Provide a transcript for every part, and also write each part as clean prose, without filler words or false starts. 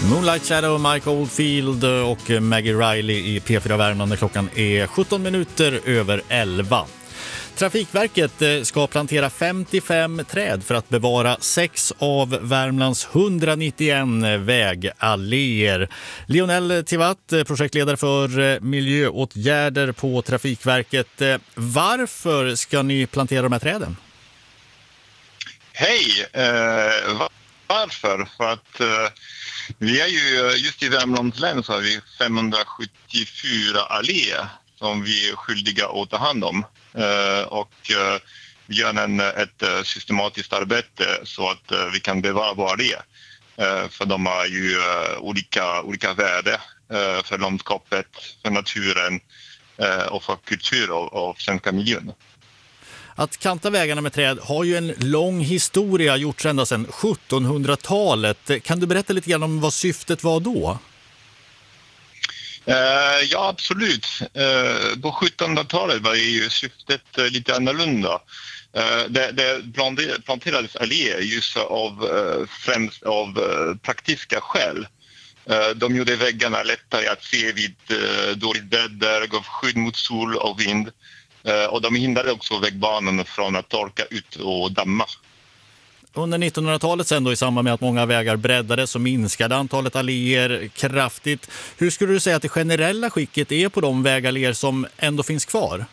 Moonlight Shadow, Mike Oldfield och Maggie Riley i P4 Värmland när klockan är 17 minuter över 11. Trafikverket ska plantera 55 träd för att bevara 6 av Värmlands 191 vägalléer. Lionel Tivat, projektledare för miljöåtgärder på Trafikverket. Varför ska ni plantera de här träden? Hej! Varför? För att vi är ju just i Värmlands län så har vi 574 alléer som vi är skyldiga att ta hand om. Och vi gör ett systematiskt arbete så att vi kan bevara våra alléer. För de har ju olika värde för landskapet, för naturen och för kultur och svenska miljön. Att kanta vägarna med träd har ju en lång historia, gjorts ända sedan 1700-talet. Kan du berätta lite grann om vad syftet var då? Ja, absolut. På 1700-talet var ju syftet lite annorlunda. Det planterades alléer just främst av praktiska skäl. De gjorde väggarna lättare att se vid dåligt väder, gav skydd mot sol och vind. Och de hindrade också vägbanan från att torka ut och damma. Under 1900-talet sen då, i samband med att många vägar breddades, så minskade antalet alléer kraftigt. Hur skulle du säga att det generella skicket är på de vägalléer som ändå finns kvar?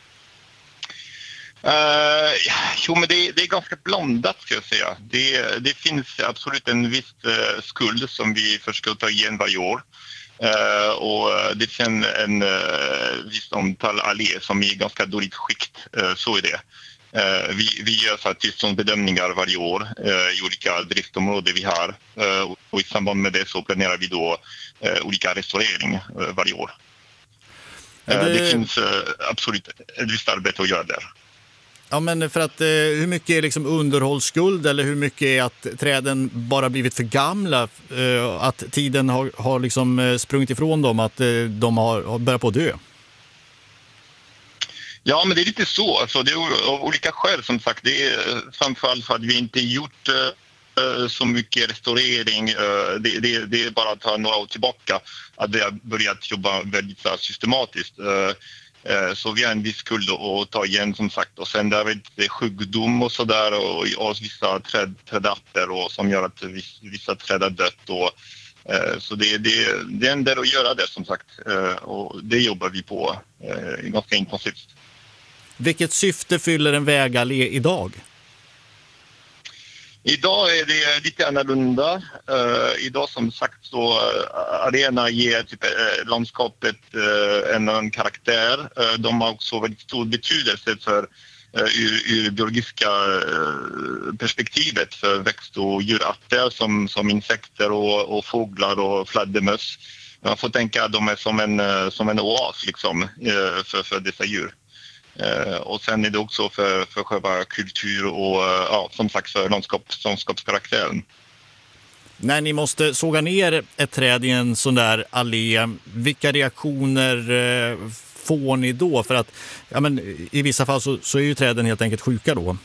Men det är ganska blandat, ska jag säga. Det finns absolut en viss skuld som vi försöker ta igen varje år. Och det finns en viss antal alléer som är ganska dåligt skikt, så är det. Vi gör så här tillståndsbedömningar varje år i olika driftområden vi har. Och i samband med det så planerar vi då olika restaurering varje år. Det finns absolut ett visst arbete att göra där. Ja, men för att hur mycket är liksom underhållsskuld, eller hur mycket är att träden bara blivit för gamla, att tiden har liksom sprungit ifrån dem, att de har börjat på att dö? Ja, men det är lite så. Alltså, det är av olika skäl, som sagt. Det är framförallt för att vi inte gjort så mycket restaurering. Det är bara att ta några år tillbaka att vi har börjat jobba väldigt systematiskt. Så vi har en viss skuld att ta igen, som sagt. Och sen där är det sjukdom och sådär, och vissa trädarter och som gör att vissa träd är dött. Så det är en del att göra det, som sagt. Och det jobbar vi på ganska intensivt. Vilket syfte fyller en vägallé idag? Idag är det lite annorlunda. Idag, som sagt, så arenorna ger landskapet en annan karaktär. De har också väldigt stor betydelse för ur biologiska perspektivet för växt- och djurarter som insekter och fåglar och fladdermöss. Man får tänka att de är som en oas liksom, för dessa djur. Och sen är det också för själva kultur och som sagt för landskapskaraktären. När ni måste såga ner ett träd i en sån där allé, vilka reaktioner får ni då? För att i vissa fall så är ju träden helt enkelt sjuka då.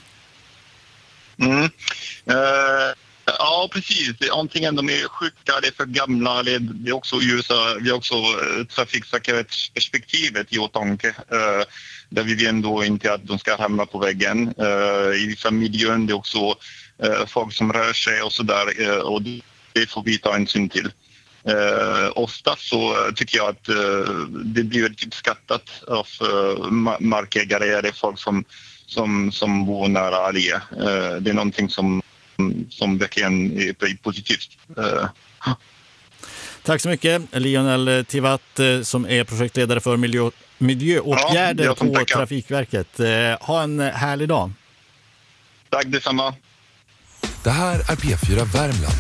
Ja, precis. Antingen de är sjuka, det är för gamla, eller det är också vi har också trafiksäkerhetsperspektivet i åtanke. Där vi vill ändå inte att de ska hamna på väggen. I vissa miljön det är också folk som rör sig och sådär, och det får vi ta hänsyn till. Ofta så tycker jag att det blir väldigt uppskattat av markägare. Det är folk som bor nära allé. Det är någonting som verkligen är positivt. Tack så mycket, Lionel Tivat, som är projektledare för miljöåtgärder på Trafikverket. Ha en härlig dag. Tack detsamma. Det här är P4 Värmland.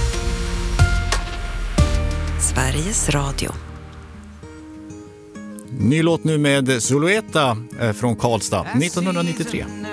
Sveriges Radio. Ny låt nu med Zulueta från Karlstad 1993.